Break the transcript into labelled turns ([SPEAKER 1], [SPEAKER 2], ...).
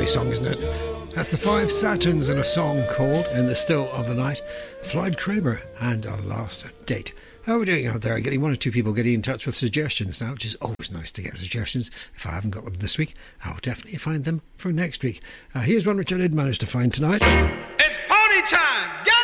[SPEAKER 1] lovely song, isn't it? That's the Five Saturns and a song called In the Still of the Night. Floyd Kramer and Our Last Date. How are we doing out there? Getting one or two people getting in touch with suggestions now, which is always nice to get suggestions. If I haven't got them this week, I'll definitely find them for next week. Here's one which I did manage to find tonight.